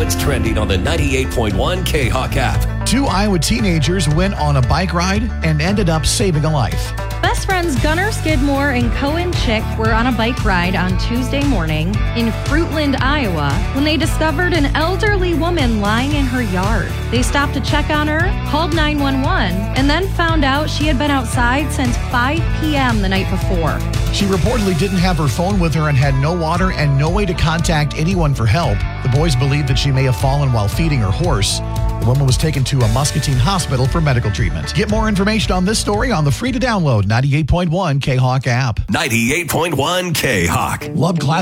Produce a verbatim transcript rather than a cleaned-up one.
what's trending on the ninety-eight point one K-Hawk app. Two Iowa teenagers went on a bike ride and ended up saving a life. Best friends Gunnar Skidmore and Cohen Chick were on a bike ride on Tuesday morning in Fruitland, Iowa, when they discovered an elderly woman lying in her yard. They stopped to check on her, called nine one one, and then found out she had been outside since five p.m. the night before. She reportedly didn't have her phone with her and had no water and no way to contact anyone for help. The boys believe that she may have fallen while feeding her horse. The woman was taken to a Muscatine hospital for medical treatment. Get more information on this story on the free-to-download ninety-eight point one K-Hawk app. ninety-eight point one K-Hawk. Love class.